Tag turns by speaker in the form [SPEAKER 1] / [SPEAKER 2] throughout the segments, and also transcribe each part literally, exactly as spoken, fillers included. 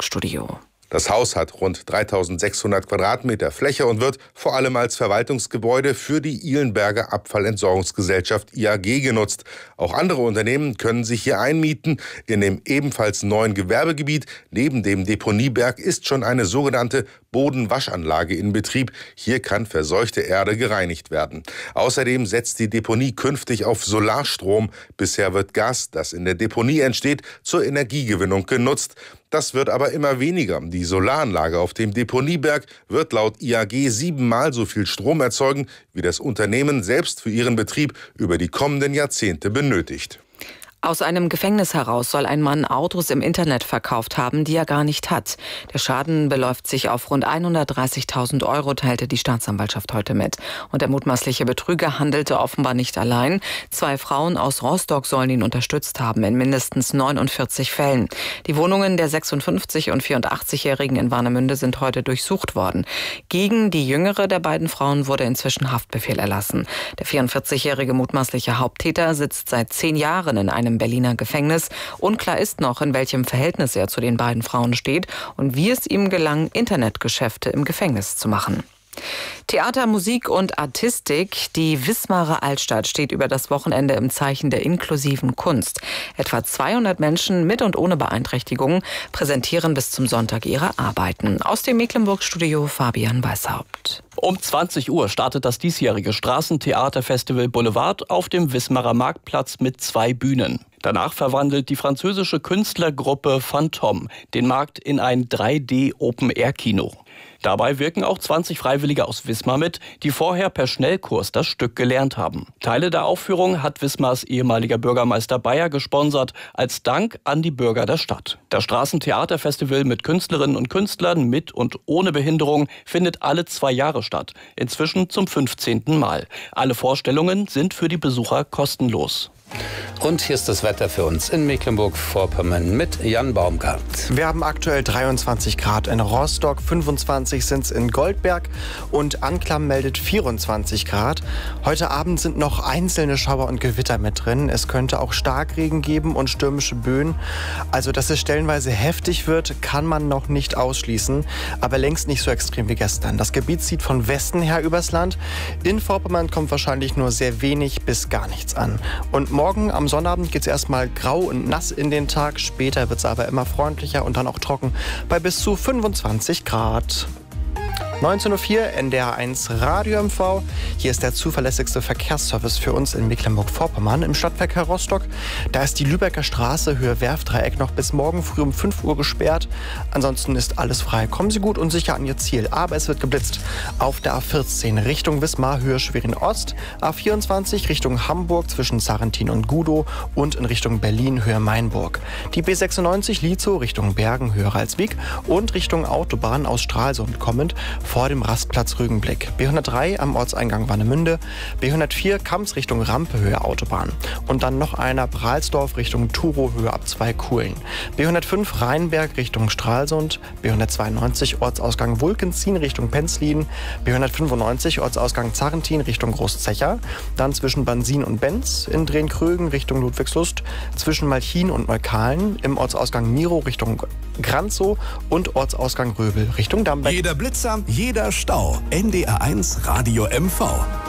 [SPEAKER 1] Mecklenburg-Studio.
[SPEAKER 2] Das Haus hat rund dreitausendsechshundert Quadratmeter Fläche und wird vor allem als Verwaltungsgebäude für die Ihlenberger Abfallentsorgungsgesellschaft I A G genutzt. Auch andere Unternehmen können sich hier einmieten. In dem ebenfalls neuen Gewerbegebiet neben dem Deponieberg ist schon eine sogenannte Bodenwaschanlage in Betrieb. Hier kann verseuchte Erde gereinigt werden. Außerdem setzt die Deponie künftig auf Solarstrom. Bisher wird Gas, das in der Deponie entsteht, zur Energiegewinnung genutzt. Das wird aber immer weniger. Die Solaranlage auf dem Deponieberg wird laut I A G siebenmal so viel Strom erzeugen, wie das Unternehmen selbst für ihren Betrieb über die kommenden Jahrzehnte benötigt.
[SPEAKER 1] Aus einem Gefängnis heraus soll ein Mann Autos im Internet verkauft haben, die er gar nicht hat. Der Schaden beläuft sich auf rund hundertdreißigtausend Euro, teilte die Staatsanwaltschaft heute mit. Und der mutmaßliche Betrüger handelte offenbar nicht allein. Zwei Frauen aus Rostock sollen ihn unterstützt haben in mindestens neunundvierzig Fällen. Die Wohnungen der sechsundfünfzig- und vierundachtzigjährigen in Warnemünde sind heute durchsucht worden. Gegen die jüngere der beiden Frauen wurde inzwischen Haftbefehl erlassen. Der vierundvierzigjährige mutmaßliche Haupttäter sitzt seit zehn Jahren in einem Berliner Gefängnis. Unklar ist noch, in welchem Verhältnis er zu den beiden Frauen steht und wie es ihm gelang, Internetgeschäfte im Gefängnis zu machen. Theater, Musik und Artistik. Die Wismarer Altstadt steht über das Wochenende im Zeichen der inklusiven Kunst. Etwa zweihundert Menschen mit und ohne Beeinträchtigungen präsentieren bis zum Sonntag ihre Arbeiten. Aus dem Mecklenburg-Studio Fabian Weishaupt.
[SPEAKER 3] Um zwanzig Uhr startet das diesjährige Straßentheaterfestival Boulevard auf dem Wismarer Marktplatz mit zwei Bühnen. Danach verwandelt die französische Künstlergruppe Phantom den Markt in ein drei D-Open-Air-Kino. Dabei wirken auch zwanzig Freiwillige aus Wismar mit, die vorher per Schnellkurs das Stück gelernt haben. Teile der Aufführung hat Wismars ehemaliger Bürgermeister Bayer gesponsert, als Dank an die Bürger der Stadt. Das Straßentheaterfestival mit Künstlerinnen und Künstlern mit und ohne Behinderung findet alle zwei Jahre statt, inzwischen zum fünfzehnten Mal. Alle Vorstellungen sind für die Besucher kostenlos.
[SPEAKER 4] Und hier ist das Wetter für uns in Mecklenburg-Vorpommern mit Jan Baumgart.
[SPEAKER 5] Wir haben aktuell dreiundzwanzig Grad in Rostock, fünfundzwanzig sind es in Goldberg und Anklam meldet vierundzwanzig Grad. Heute Abend sind noch einzelne Schauer und Gewitter mit drin. Es könnte auch Starkregen geben und stürmische Böen. Also, dass es stellenweise heftig wird, kann man noch nicht ausschließen, aber längst nicht so extrem wie gestern. Das Gebiet zieht von Westen her übers Land. In Vorpommern kommt wahrscheinlich nur sehr wenig bis gar nichts an. Und morgen am Sonnabend geht es erstmal grau und nass in den Tag. Später wird es aber immer freundlicher und dann auch trocken bei bis zu fünfundzwanzig Grad. neunzehn Uhr vier, N D R eins Radio M V. Hier ist der zuverlässigste Verkehrsservice für uns in Mecklenburg-Vorpommern im Stadtverkehr Rostock. Da ist die Lübecker Straße, Höhe Werfdreieck, noch bis morgen früh um fünf Uhr gesperrt. Ansonsten ist alles frei. Kommen Sie gut und sicher an Ihr Ziel. Aber es wird geblitzt auf der A vierzehn Richtung Wismar, Höhe Schwerin-Ost. A vierundzwanzig Richtung Hamburg zwischen Sarrentin und Gudow und in Richtung Berlin, Höhe Mainburg. Die B sechsundneunzig Lietzow Richtung Bergen, Höhe Ralswiek und Richtung Autobahn aus Stralsund kommend vor dem Rastplatz Rügenblick. B hundertdrei am Ortseingang Warnemünde, B hundertvier Kamps Richtung Rampe, Höhe Autobahn. Und dann noch einer Brahlsdorf Richtung Turow, Höhe ab zwei Kuhlen. B hundertfünf Rheinberg Richtung Stralsund, B hundertzweiundneunzig Ortsausgang Wulkenzien Richtung Penzlin, B hundertfünfundneunzig Ortsausgang Zarrentin Richtung Großzecher, dann zwischen Bansin und Benz, in Drehkrögen Richtung Ludwigslust, zwischen Malchin und Neukalen, im Ortsausgang Miro Richtung Granzow und Ortsausgang Röbel Richtung Dambeck.
[SPEAKER 6] Jeder Blitzer, jeder Stau. N D R eins Radio M V.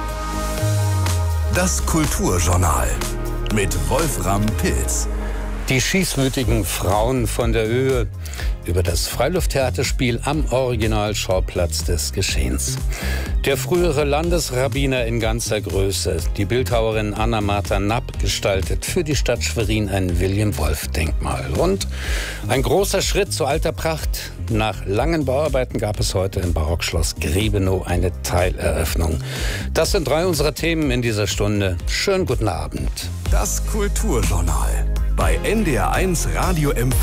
[SPEAKER 6] Das Kulturjournal mit Wolfram Pilz.
[SPEAKER 4] Die schießmütigen Frauen von der Höhe über das Freilufttheaterspiel am Originalschauplatz des Geschehens. Der frühere Landesrabbiner in ganzer Größe, die Bildhauerin Anna-Martha Napp, gestaltet für die Stadt Schwerin ein William-Wolf-Denkmal. Und ein großer Schritt zu alter Pracht. Nach langen Bauarbeiten gab es heute im Barockschloss Grebenow eine Teileröffnung. Das sind drei unserer Themen in dieser Stunde. Schönen guten Abend.
[SPEAKER 6] Das Kulturjournal bei N D R eins Radio M V.